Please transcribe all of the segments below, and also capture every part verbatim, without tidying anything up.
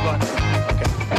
button. Okay.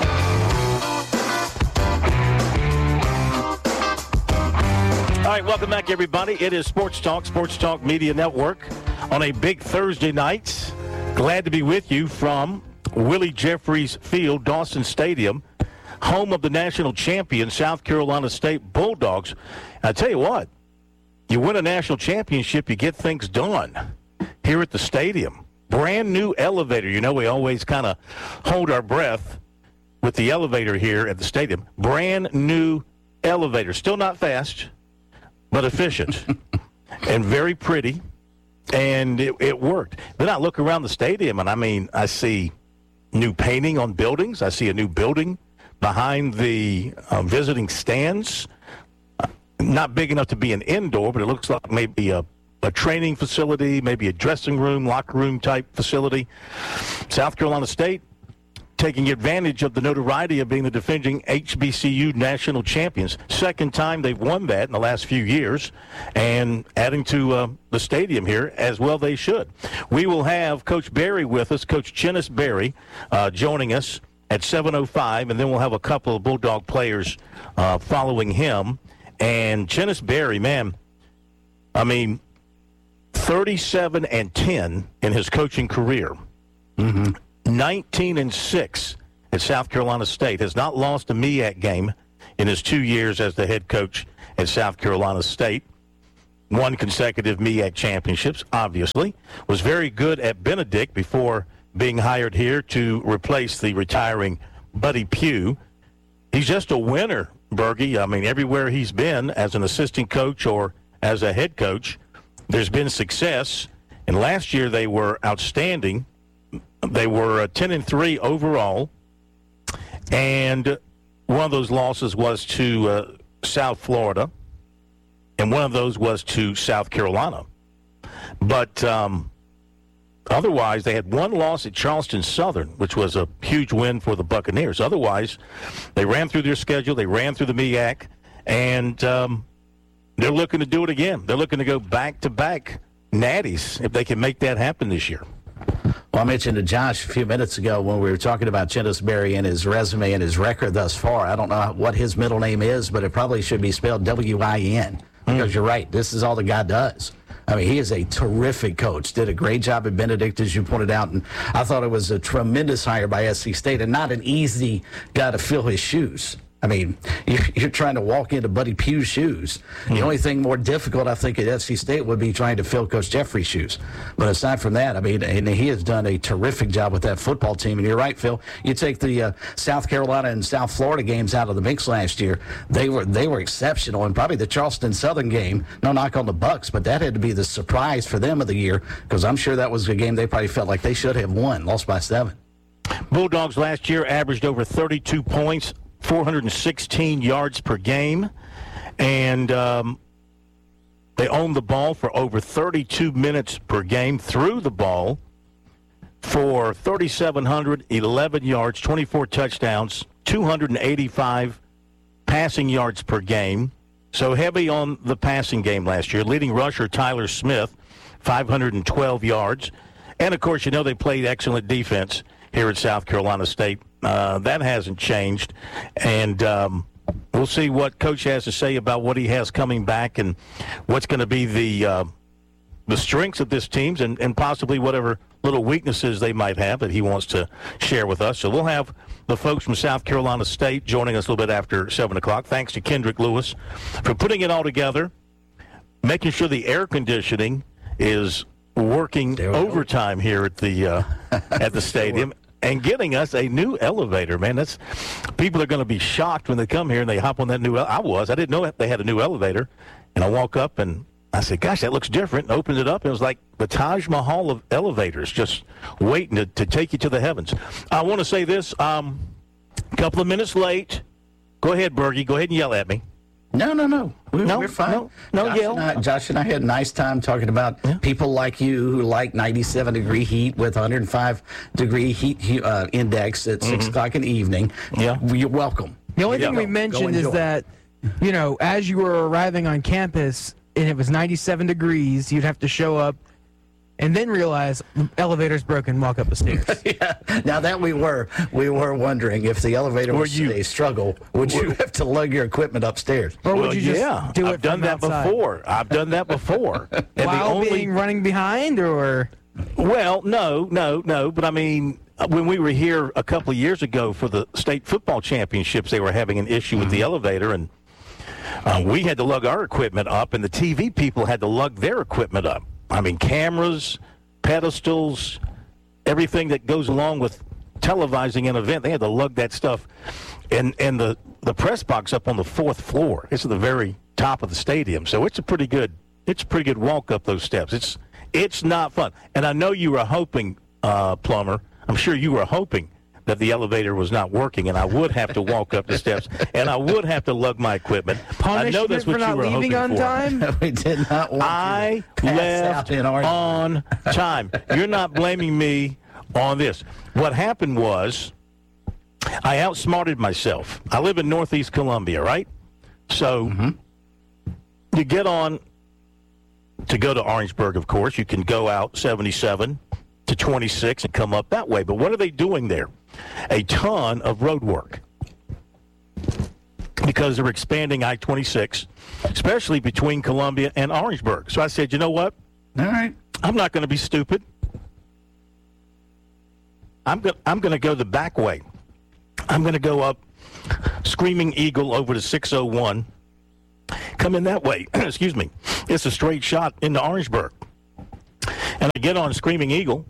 All right, welcome back, everybody. It is Sports Talk, Sports Talk Media Network on a big Thursday night. Glad to be with you from Willie Jeffries Field, Dawson Stadium, home of the national champion, South Carolina State Bulldogs. I tell you what, you win a national championship, you get things done here at the stadium. Brand new elevator. You know, we always kind of hold our breath with the elevator here at the stadium. Brand new elevator. Still not fast, but efficient and very pretty. And it, it worked. Then I look around the stadium, and I mean, I see new painting on buildings. I see a new building behind the uh, visiting stands. Uh, not big enough to be an indoor, but it looks like maybe a, a training facility, maybe a dressing room, locker room type facility. South Carolina State taking advantage of the notoriety of being the defending H B C U national champions. Second time they've won that in the last few years, and adding to uh, the stadium here, as well they should. We will have Coach Berry with us, Coach Chennis Berry, uh, joining us at seven oh five, and then we'll have a couple of Bulldog players uh, following him. And Chennis Berry, man, I mean, thirty-seven and ten in his coaching career. Mm-hmm. nineteen and six at South Carolina State. Has not lost a M E A C game in his two years as the head coach at South Carolina State. Won consecutive M E A C championships, obviously. Was very good at Benedict before being hired here to replace the retiring Buddy Pugh. He's just a winner, Bergie. I mean, everywhere he's been as an assistant coach or as a head coach, there's been success. And last year they were outstanding. They were uh, ten and three overall, and one of those losses was to uh, South Florida, and one of those was to South Carolina. But um, otherwise, they had one loss at Charleston Southern, which was a huge win for the Buccaneers. Otherwise, they ran through their schedule, they ran through the M E A C, and um, they're looking to do it again. They're looking to go back-to-back natties if they can make that happen this year. Well, I mentioned to Josh a few minutes ago when we were talking about Chennis Berry and his resume and his record thus far. I don't know what his middle name is, but it probably should be spelled W I N because mm. you're right. This is all the guy does. I mean, he is a terrific coach. Did a great job at Benedict, as you pointed out, and I thought it was a tremendous hire by S C State and not an easy guy to fill his shoes. I mean, you're trying to walk into Buddy Pugh's shoes. The only thing more difficult, I think, at F C State would be trying to fill Coach Jeffrey's shoes. But aside from that, I mean, and he has done a terrific job with that football team. And you're right, Phil. You take the uh, South Carolina and South Florida games out of the mix last year. They were they were exceptional. And probably the Charleston Southern game, no knock on the Bucks, but that had to be the surprise for them of the year because I'm sure that was a game they probably felt like they should have won, lost by seven. Bulldogs last year averaged over thirty-two points. four hundred sixteen yards per game, and um, they owned the ball for over thirty-two minutes per game, threw the ball for three thousand seven hundred eleven yards, twenty-four touchdowns, two hundred eighty-five passing yards per game. So heavy on the passing game last year. Leading rusher Tyler Smith, five hundred twelve yards. And, of course, you know they played excellent defense here at South Carolina State. Uh, that hasn't changed, and um, we'll see what Coach has to say about what he has coming back and what's going to be the uh, the strengths of this team and, and possibly whatever little weaknesses they might have that he wants to share with us. So we'll have the folks from South Carolina State joining us a little bit after seven o'clock. Thanks to Kendrick Lewis for putting it all together, making sure the air conditioning is working overtime go. here at the uh, at the stadium. And getting us a new elevator, man. That's people are going to be shocked when they come here and they hop on that new. I was. I didn't know they had a new elevator, and I walk up and I said, "Gosh, that looks different." And opened it up, and it was like the Taj Mahal of elevators, just waiting to, to take you to the heavens. I want to say this: um, a couple of minutes late. Go ahead, Bergie. Go ahead and yell at me. No, no, no. We're, no, we're fine. No, no Josh yell. And I, Josh and I had a nice time talking about yeah. people like you who like ninety-seven degree heat with one hundred five degree heat uh, index at mm-hmm. six o'clock in the evening. Yeah. You're welcome. The only yeah. thing we go, mentioned go is that, you know, as you were arriving on campus and it was ninety-seven degrees, you'd have to show up and then realize the elevator's broken, walk up the stairs. Yeah. Now that we were, we were wondering if the elevator was you, a struggle, would you have to lug your equipment upstairs? Or would well, you just yeah, do it I've done from that outside? before. I've done that before. And While the only, being running behind, or? Well, no, no, no. But I mean, when we were here a couple of years ago for the state football championships, they were having an issue with the elevator, and uh, we had to lug our equipment up, and the T V people had to lug their equipment up. I mean, cameras, pedestals, everything that goes along with televising an event, they had to lug that stuff. And and the, the press box up on the fourth floor. It's at the very top of the stadium. So it's a pretty good it's a pretty good walk up those steps. It's it's not fun. And I know you were hoping, uh, Plummer, I'm sure you were hoping that the elevator was not working, and I would have to walk up the steps, and I would have to lug my equipment. Punishment I know that's what for not you were leaving hoping on for. time? We did not want I you to pass left out in our on time. You're not blaming me on this. What happened was I outsmarted myself. I live in Northeast Columbia, right? So mm-hmm. you get on to go to Orangeburg, of course. You can go out seventy-seven to twenty-six and come up that way. But what are they doing there? A ton of road work because they're expanding I twenty-six, especially between Columbia and Orangeburg. So I said, you know what? All right. I'm not going to be stupid. I'm going I'm going to go the back way. I'm going to go up Screaming Eagle over to six oh one. Come in that way. Excuse me. It's a straight shot into Orangeburg. And I get on Screaming Eagle,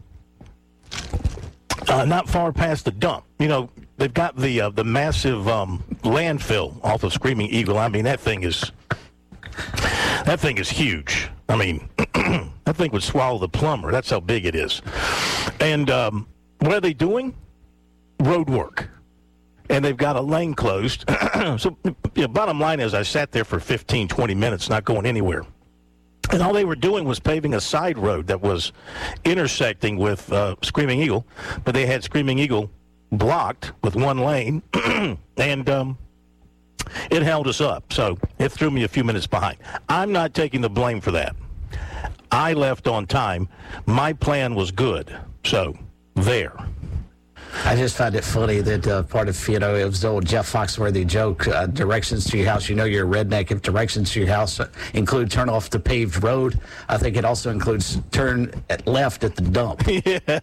uh, not far past the dump. You know, they've got the uh, the massive um, landfill off of Screaming Eagle. I mean, that thing is that thing is huge. I mean, that thing would swallow the plumber. That's how big it is. And um, what are they doing? Road work. And they've got a lane closed. So, you know, bottom line is I sat there for fifteen, twenty minutes, not going anywhere. And all they were doing was paving a side road that was intersecting with uh, Screaming Eagle, but they had Screaming Eagle blocked with one lane, and um, it held us up. So it threw me a few minutes behind. I'm not taking the blame for that. I left on time. My plan was good. So there. I just find it funny that uh, part of, you know, it was the old Jeff Foxworthy joke, uh, directions to your house. You know you're a redneck if directions to your house include turn off the paved road. I think it also includes turn at left at the dump. Yeah.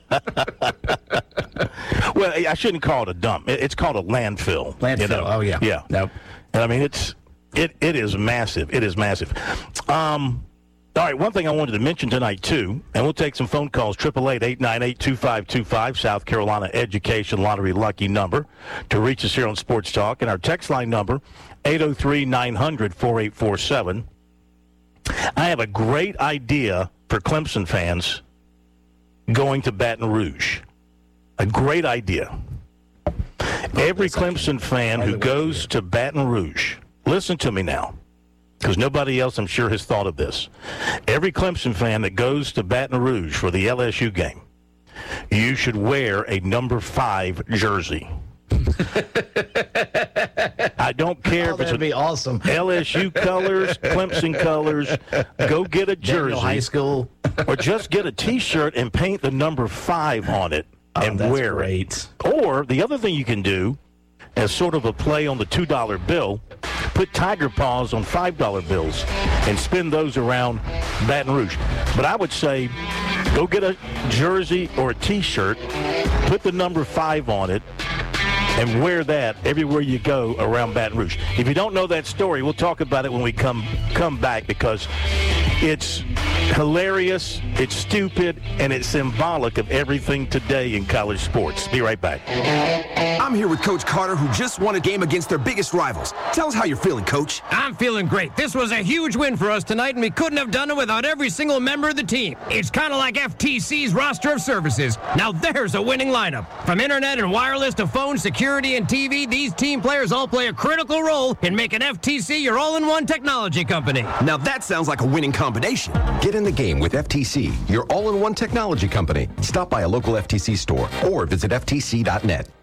Well, I shouldn't call it a dump. It's called a landfill. Landfill, you know? oh, yeah. Yeah. Nope. And I mean, it's it it is massive. It is massive. Um, all right, one thing I wanted to mention tonight, too, and we'll take some phone calls, eight eight eight, eight nine eight, two five two five, South Carolina Education Lottery lucky number to reach us here on Sports Talk, and our text line number, eight oh three, nine hundred, four eight four seven. I have a great idea for Clemson fans going to Baton Rouge. A great idea. Every Clemson fan who goes to Baton Rouge, listen to me now, because nobody else, I'm sure, has thought of this. Every Clemson fan that goes to Baton Rouge for the L S U game, you should wear a number five jersey. I don't care Oh, if it's that'd be awesome. L S U colors, Clemson colors. Go get a jersey. Daniel High School. Or just get a T-shirt and paint the number five on it and oh, that's wear great. it. Or the other thing you can do, as sort of a play on the two dollar bill, put tiger paws on five dollar bills and spin those around Baton Rouge. But I would say go get a jersey or a T-shirt, put the number five on it, and wear that everywhere you go around Baton Rouge. If you don't know that story, we'll talk about it when we come come back, because it's hilarious, it's stupid, and it's symbolic of everything today in college sports. Be right back. I'm here with Coach Carter, who just won a game against their biggest rivals. Tell us how you're feeling, Coach. I'm feeling great. This was a huge win for us tonight, and we couldn't have done it without every single member of the team. It's kind of like F T C's roster of services. Now there's a winning lineup. From internet and wireless to phone, security, and T V, these team players all play a critical role in making F T C your all-in-one technology company. Now that sounds like a winning combination. Get in the game with F T C, your all-in-one technology company. Stop by a local F T C store or visit F T C dot net.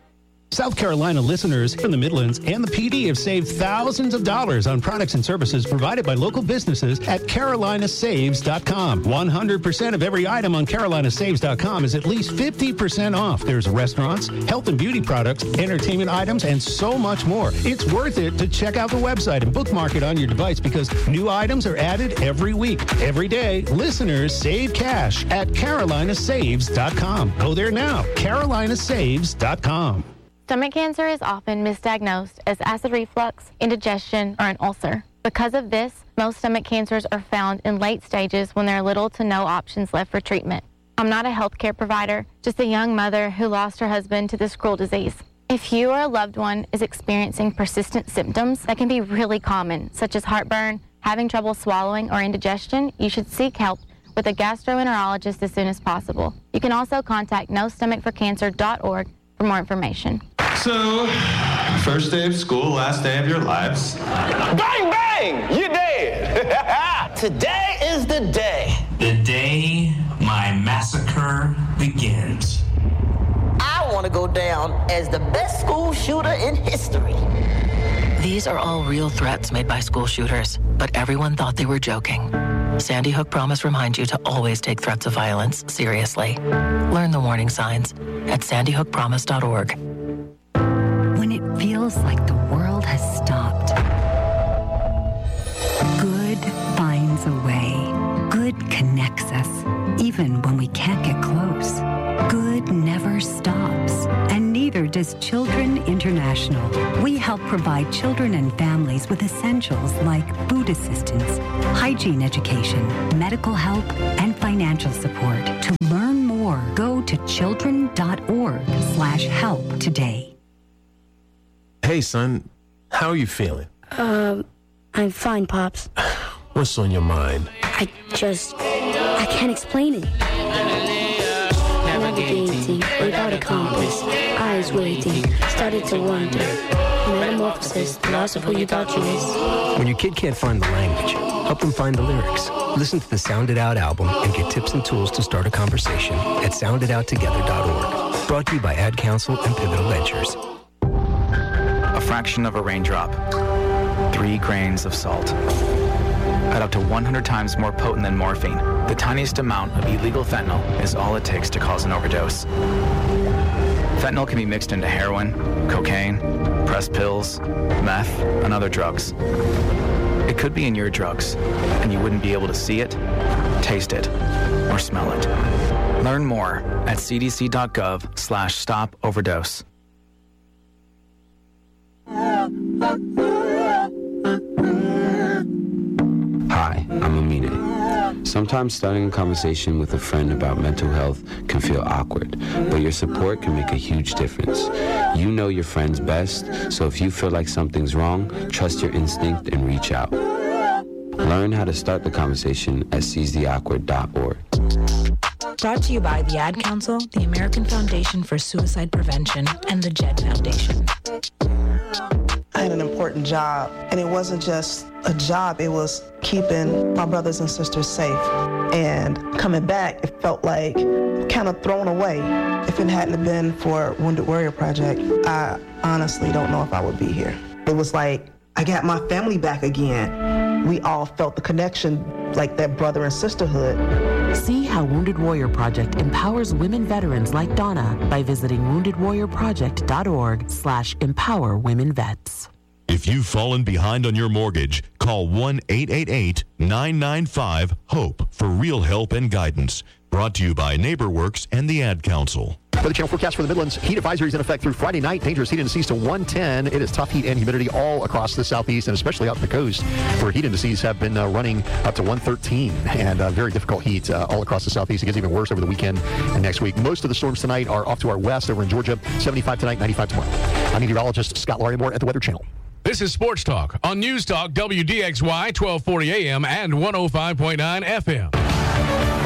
South Carolina listeners from the Midlands and the P D have saved thousands of dollars on products and services provided by local businesses at Carolina Saves dot com. one hundred percent of every item on Carolina Saves dot com is at least fifty percent off. There's restaurants, health and beauty products, entertainment items, and so much more. It's worth it to check out the website and bookmark it on your device because new items are added every week. Every day, listeners save cash at Carolina Saves dot com. Go there now, Carolina Saves dot com. Stomach cancer is often misdiagnosed as acid reflux, indigestion, or an ulcer. Because of this, most stomach cancers are found in late stages when there are little to no options left for treatment. I'm not a healthcare provider, just a young mother who lost her husband to this cruel disease. If you or a loved one is experiencing persistent symptoms that can be really common, such as heartburn, having trouble swallowing, or indigestion, you should seek help with a gastroenterologist as soon as possible. You can also contact no stomach for cancer dot org for more information. So, first day of school, last day of your lives. Bang, bang! You're dead! Today is the day. The day my massacre begins. I want to go down as the best school shooter in history. These are all real threats made by school shooters, but everyone thought they were joking. Sandy Hook Promise reminds you to always take threats of violence seriously. Learn the warning signs at sandy hook promise dot org. When it feels like the world has stopped, good finds a way. Good connects us, even when we can't get close. Good never stops, and neither does Children International. We help provide children and families with essentials like food assistance, hygiene education, medical help, and financial support. To learn more, go to children dot org slash help today. Hey, son, how are you feeling? Um, I'm fine, Pops. What's on your mind? I just, I can't explain it. Navigating without a compass, eyes waiting, started to wonder. Metamorphosis, the loss of who you thought you was. When your kid can't find the language, help them find the lyrics. Listen to the Sound It Out album and get tips and tools to start a conversation at sound it out together dot org. Brought to you by Ad Council and Pivotal Ventures. A fraction of a raindrop, three grains of salt. At up to one hundred times more potent than morphine, the tiniest amount of illegal fentanyl is all it takes to cause an overdose. Fentanyl can be mixed into heroin, cocaine, pressed pills, meth, and other drugs. It could be in your drugs, and you wouldn't be able to see it, taste it, or smell it. Learn more at c d c dot gov slash stop overdose. Hi, I'm Amine. Sometimes starting a conversation with a friend about mental health can feel awkward, but your support can make a huge difference. You know your friends best, so if you feel like something's wrong, trust your instinct and reach out. Learn how to start the conversation at seize the awkward dot org. Brought to you by the Ad Council, the American Foundation for Suicide Prevention, and the Jed Foundation. I had an important job, and it wasn't just a job, it was keeping my brothers and sisters safe. And coming back, it felt like kind of thrown away. If it hadn't been for Wounded Warrior Project, I honestly don't know if I would be here. It was like, I got my family back again. We all felt the connection, like that brother and sisterhood. See how Wounded Warrior Project empowers women veterans like Donna by visiting wounded warrior project dot org slash empower women vets. If you've fallen behind on your mortgage, call one eight eight eight, nine nine five, HOPE for real help and guidance. Brought to you by NeighborWorks and the Ad Council. For the channel forecast for the Midlands, heat advisories in effect through Friday night. Dangerous heat indices to one ten. It is tough heat and humidity all across the southeast and especially out the coast, where heat indices have been uh, running up to one thirteen, and uh, very difficult heat uh, all across the southeast. It gets even worse over the weekend and next week. Most of the storms tonight are off to our west over in Georgia. seventy-five tonight, ninety-five tomorrow. I'm meteorologist Scott Larimore at the Weather Channel. This is Sports Talk on News Talk W D X Y twelve forty A M and one oh five point nine F M.